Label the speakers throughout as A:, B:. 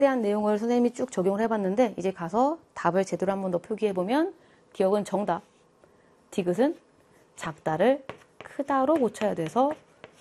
A: 대한 내용을 선생님이 쭉 적용을 해봤는데 이제 가서 답을 제대로 한 번 더 표기해보면 기억은 정답, 디귿은 작다를 크다로 고쳐야 돼서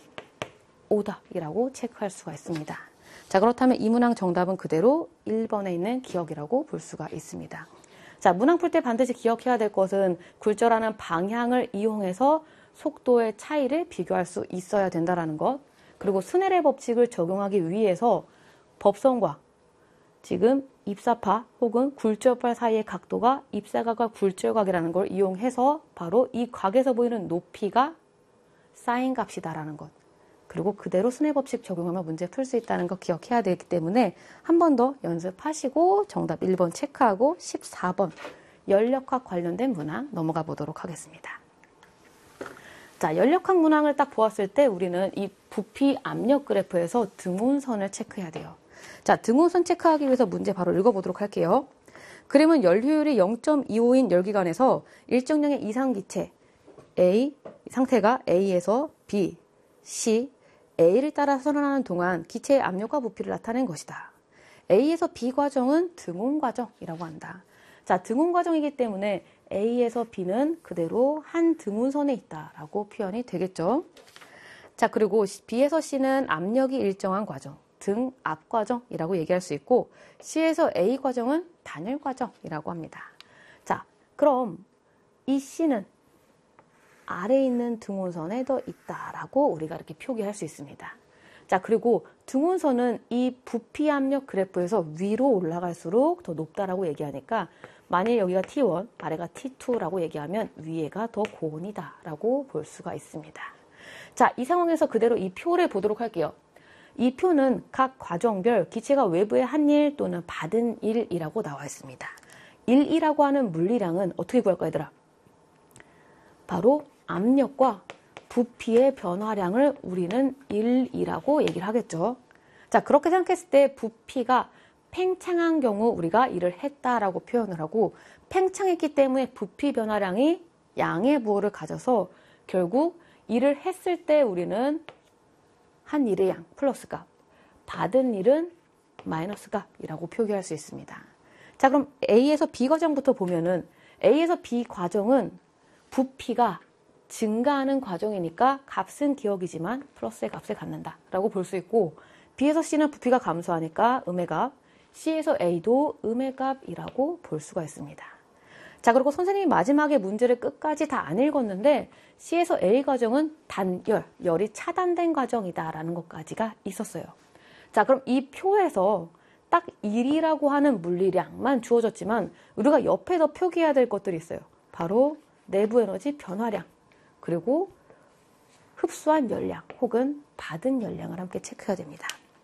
A: 오답이라고 체크할 수가 있습니다. 자, 그렇다면 이 문항 정답은 그대로 1번에 있는 기억이라고 볼 수가 있습니다. 자, 문항 풀 때 반드시 기억해야 될 것은 굴절하는 방향을 이용해서 속도의 차이를 비교할 수 있어야 된다는 것, 그리고 스넬의 법칙을 적용하기 위해서 법선과 지금 입사파 혹은 굴절파 사이의 각도가 입사각과 굴절각이라는 걸 이용해서 바로 이 각에서 보이는 높이가 사인 값이다라는 것, 그리고 그대로 스넬 법칙 적용하면 문제 풀 수 있다는 거 기억해야 되기 때문에 한 번 더 연습하시고 정답 1번 체크하고 14번 연력학 관련된 문항 넘어가 보도록 하겠습니다. 자, 연력학 문항을 딱 보았을 때 우리는 이 부피 압력 그래프에서 등온선을 체크해야 돼요. 자, 등온선 체크하기 위해서 문제 바로 읽어보도록 할게요. 그림은 연료율이 0.25인 열기관에서 일정량의 이상 기체 A, 상태가 A에서 B, C, A를 따라 선언하는 동안 기체의 압력과 부피를 나타낸 것이다. A에서 B 과정은 등온 과정이라고 한다. 자, 등온 과정이기 때문에 A에서 B는 그대로 한 등온선에 있다라고 표현이 되겠죠. 자, 그리고 B에서 C는 압력이 일정한 과정, 등압 과정이라고 얘기할 수 있고 C에서 A 과정은 단열 과정이라고 합니다. 자, 그럼 이 C는 아래에 있는 등온선에 더 있다라고 우리가 이렇게 표기할 수 있습니다. 자, 그리고 등온선은 이 부피 압력 그래프에서 위로 올라갈수록 더 높다라고 얘기하니까 만일 여기가 T1, 아래가 T2라고 얘기하면 위에가 더 고온이다라고 볼 수가 있습니다. 자, 이 상황에서 그대로 이 표를 보도록 할게요. 이 표는 각 과정별 기체가 외부의 한 일 또는 받은 일이라고 나와 있습니다. 1이라고 하는 물리량은 어떻게 구할까 얘들아? 바로 압력과 부피의 변화량을 우리는 1이라고 얘기를 하겠죠. 자, 그렇게 생각했을 때 부피가 팽창한 경우 우리가 일을 했다라고 표현을 하고 팽창했기 때문에 부피 변화량이 양의 부호를 가져서 결국 일을 했을 때 우리는 한 일의 양 플러스 값, 받은 일은 마이너스 값이라고 표기할 수 있습니다. 자, 그럼 A에서 B 과정부터 보면은 A에서 B 과정은 부피가 증가하는 과정이니까 값은 기억이지만 플러스의 값을 갖는다라고 볼 수 있고 B에서 C는 부피가 감소하니까 음의 값, C에서 A도 음의 값이라고 볼 수가 있습니다. 자, 그리고 선생님이 마지막에 문제를 끝까지 다 안 읽었는데 C에서 A 과정은 단열, 열이 차단된 과정이다라는 것까지가 있었어요. 자, 그럼 이 표에서 딱 1이라고 하는 물리량만 주어졌지만 우리가 옆에 더 표기해야 될 것들이 있어요. 바로 내부 에너지 변화량, 그리고 흡수한 열량 혹은 받은 열량을 함께 체크해야 됩니다.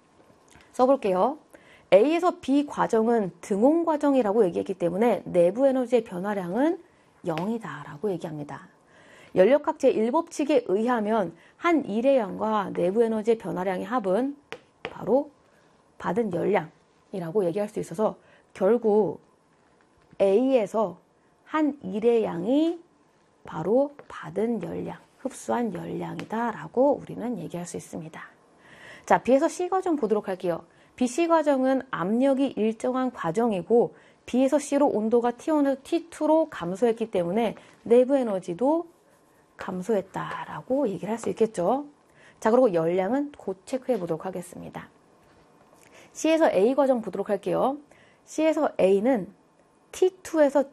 A: 써볼게요. A에서 B 과정은 등온 과정이라고 얘기했기 때문에 내부 에너지의 변화량은 0이다라고 얘기합니다. 연력학 제1법칙에 의하면 한 일의 양과 내부 에너지의 변화량의 합은 바로 받은 열량이라고 얘기할 수 있어서 결국 A에서 한 일의 양이 바로 받은 열량, 흡수한 열량이다라고 우리는 얘기할 수 있습니다. 자, B에서 C 과정 보도록 할게요. B, C 과정은 압력이 일정한 과정이고 B에서 C로 온도가 T1에서 T2로 감소했기 때문에 내부 에너지도 감소했다라고 얘기를 할 수 있겠죠. 자, 그리고 열량은 곧 체크해 보도록 하겠습니다. C에서 A 과정 보도록 할게요. C에서 A는 T2에서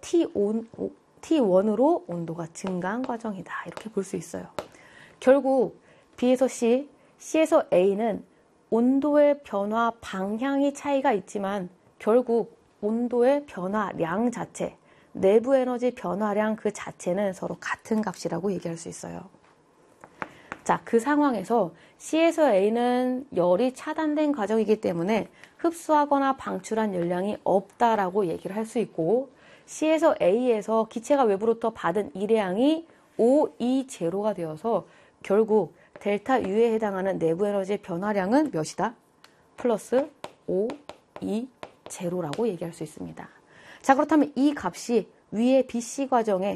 A: T1으로 온도가 증가한 과정이다. 이렇게 볼 수 있어요. 결국 B에서 C, C에서 A는 온도의 변화 방향이 차이가 있지만 결국 온도의 변화량 자체, 내부 에너지 변화량 그 자체는 서로 같은 값이라고 얘기할 수 있어요. 자, 그 상황에서 C에서 A는 열이 차단된 과정이기 때문에 흡수하거나 방출한 열량이 없다라고 얘기를 할 수 있고 C에서 A에서 기체가 외부로부터 받은 일의 양이 O2제로가 되어서 결국 델타 U에 해당하는 내부 에너지의 변화량은 몇이다? 플러스 O2제로라고 얘기할 수 있습니다. 자, 그렇다면 이 값이 위에 BC 과정에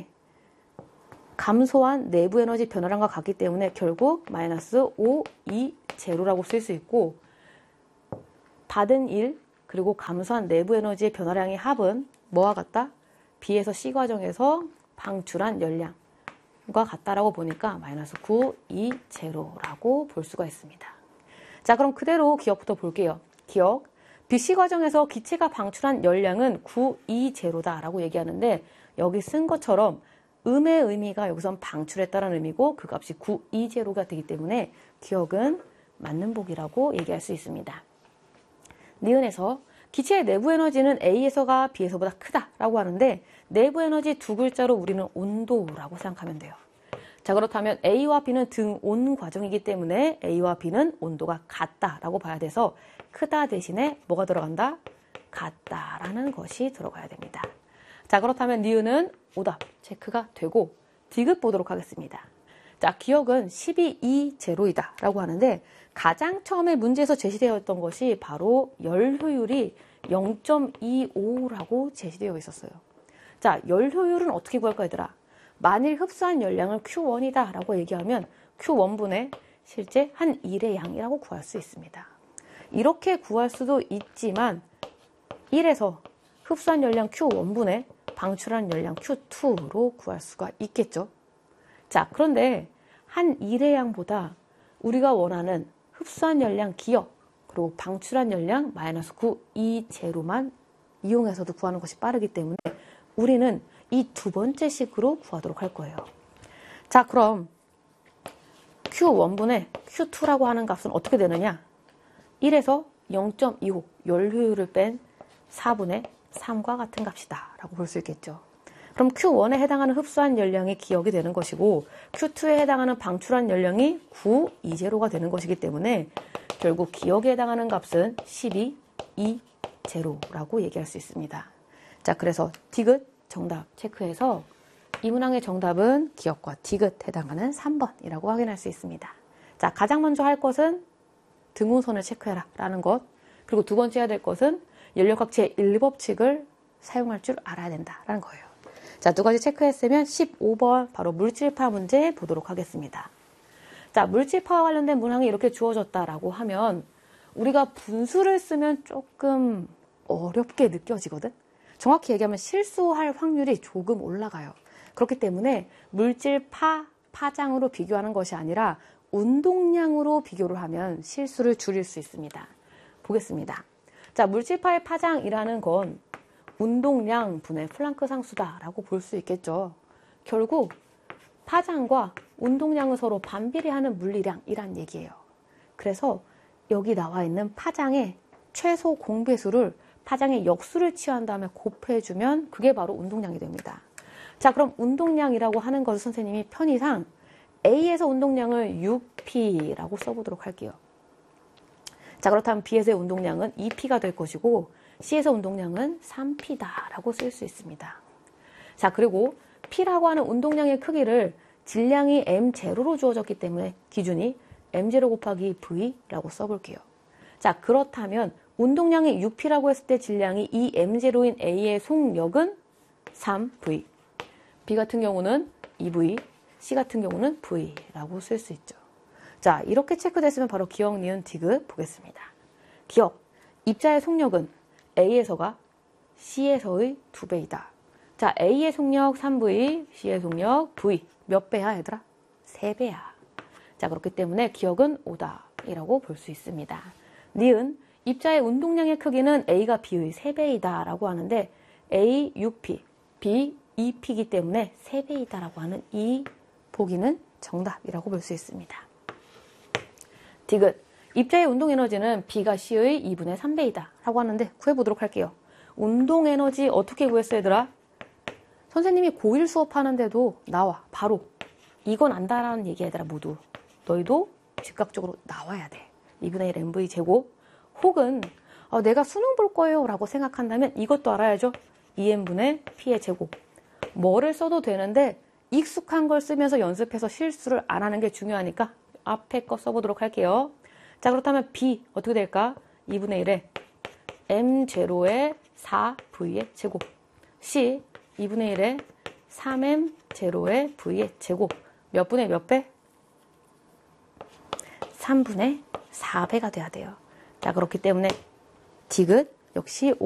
A: 감소한 내부 에너지 변화량과 같기 때문에 결국 마이너스 O2제로라고 쓸 수 있고 받은 일, 그리고 감소한 내부 에너지의 변화량의 합은 뭐와 같다? B에서 C 과정에서 방출한 열량과 같다라고 보니까 마이너스 9, 2, 제로라고 볼 수가 있습니다. 자, 그럼 그대로 기억부터 볼게요. 기억. BC 과정에서 기체가 방출한 열량은 9, 2, 제로다라고 얘기하는데 여기 쓴 것처럼 음의 의미가 여기선 방출했다는 의미고 그 값이 9, 2, 제로가 되기 때문에 기억은 맞는 복이라고 얘기할 수 있습니다. 니은에서 기체의 내부 에너지는 A에서가 B에서보다 크다라고 하는데 내부 에너지 두 글자로 우리는 온도라고 생각하면 돼요. 자, 그렇다면 A와 B는 등온 과정이기 때문에 A와 B는 온도가 같다라고 봐야 돼서 크다 대신에 뭐가 들어간다? 같다라는 것이 들어가야 됩니다. 자, 그렇다면 니은은 오답 체크가 되고 디귿 보도록 하겠습니다. 자, 기억은 12.20이다 라고 하는데 가장 처음에 문제에서 제시되었던 것이 바로 열 효율이 0.25라고 제시되어 있었어요. 자, 열 효율은 어떻게 구할까 얘들아? 만일 흡수한 열량을 Q1이다 라고 얘기하면 Q1분의 실제 한 1의 양이라고 구할 수 있습니다. 이렇게 구할 수도 있지만 1에서 흡수한 열량 Q1분의 방출한 열량 Q2로 구할 수가 있겠죠. 자, 그런데 한 1의 양보다 우리가 원하는 흡수한 열량 기억 그리고 방출한 열량 마이너스 9, 2 제로만 이용해서도 구하는 것이 빠르기 때문에 우리는 이 두 번째 식으로 구하도록 할 거예요. 자, 그럼 Q1분의 Q2라고 하는 값은 어떻게 되느냐? 1에서 0.25 열 효율을 뺀 4분의 3과 같은 값이다 라고 볼 수 있겠죠. 그럼 Q1에 해당하는 흡수한 열량이 기억이 되는 것이고 Q2에 해당하는 방출한 열량이 9, 2 제로가 되는 것이기 때문에 결국 기억에 해당하는 값은 12, 2 제로라고 얘기할 수 있습니다. 자, 그래서 디귿 정답 체크해서 이 문항의 정답은 기억과 디귿 해당하는 3번이라고 확인할 수 있습니다. 자, 가장 먼저 할 것은 등호선을 체크해라 라는 것, 그리고 두 번째 해야 될 것은 연력학체의 1법칙을 사용할 줄 알아야 된다라는 거예요. 자, 두 가지 체크했으면 15번 바로 물질파 문제 보도록 하겠습니다. 자, 물질파와 관련된 문항이 이렇게 주어졌다라고 하면 우리가 분수를 쓰면 조금 어렵게 느껴지거든. 정확히 얘기하면 실수할 확률이 조금 올라가요. 그렇기 때문에 물질파, 파장으로 비교하는 것이 아니라 운동량으로 비교를 하면 실수를 줄일 수 있습니다. 보겠습니다. 자, 물질파의 파장이라는 건 운동량 분의 플랑크 상수다라고 볼 수 있겠죠. 결국 파장과 운동량은 서로 반비례하는 물리량이란 얘기예요. 그래서 여기 나와 있는 파장의 최소 공배수를 파장의 역수를 취한 다음에 곱해주면 그게 바로 운동량이 됩니다. 자, 그럼 운동량이라고 하는 것을 선생님이 편의상 A에서 운동량을 6P라고 써보도록 할게요. 자, 그렇다면 B에서의 운동량은 2P가 될 것이고 C에서 운동량은 3P다라고 쓸 수 있습니다. 자, 그리고 P라고 하는 운동량의 크기를 질량이 M0로 주어졌기 때문에 기준이 M0 곱하기 V라고 써볼게요. 자, 그렇다면 운동량이 6P라고 했을 때 질량이 2M0인 A의 속력은 3V. B 같은 경우는 2V, C 같은 경우는 V라고 쓸 수 있죠. 자, 이렇게 체크됐으면 바로 기억, 니은, 디귿 보겠습니다. 기억, 입자의 속력은 A에서가 C에서의 2배이다. 자, A의 속력 3V, C의 속력 V. 몇 배야, 얘들아? 3배야. 자, 그렇기 때문에 기억은 오답이라고 볼 수 있습니다. 니은, 입자의 운동량의 크기는 A가 B의 3배이다 라고 하는데 A 6P, B 2P이기 때문에 3배이다 라고 하는 이 보기는 정답이라고 볼 수 있습니다. 디귿, 입자의 운동에너지는 B가 C의 2분의 3배이다 라고 하는데 구해보도록 할게요. 운동에너지 어떻게 구했어, 얘들아? 선생님이 고1 수업하는데도 나와, 바로. 이건 안다라는 얘기, 얘들아, 모두. 너희도 즉각적으로 나와야 돼. 2분의 1 MV 제곱. 혹은 내가 수능 볼 거예요 라고 생각한다면 이것도 알아야죠. 2n분의 P의 제곱. 뭐를 써도 되는데 익숙한 걸 쓰면서 연습해서 실수를 안 하는 게 중요하니까 앞에 거 써보도록 할게요. 자, 그렇다면 B 어떻게 될까? 2분의 1에 M0의 4V의 제곱. C 2분의 1에 3M0의 V의 제곱. 몇 분의 몇 배? 3분의 4배가 돼야 돼요. 자, 그렇기 때문에 디귿 역시